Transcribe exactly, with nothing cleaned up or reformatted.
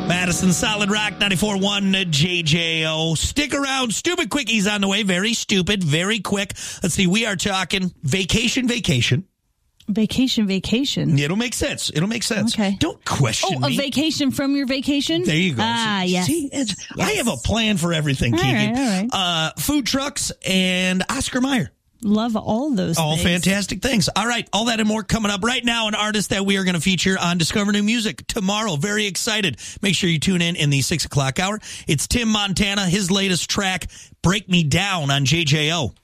Madison Solid Rock ninety-four point one J J O. Stick around. Stupid Quickies on the way. Very stupid, very quick. Let's see. We are talking vacation, vacation. Vacation, vacation. It'll make sense. It'll make sense. Okay. Don't question oh, me. a vacation from your vacation? There you go. Ah, See, yes. See, it's, yes. I have a plan for everything, all Keegan. Right, all right. Uh, food trucks and Oscar Mayer. Love all those All things. fantastic things. All right, all that and more coming up right now. An artist that we are going to feature on Discover New Music tomorrow. Very excited. Make sure you tune in in the six o'clock hour. It's Tim Montana, his latest track, Break Me Down on J J O.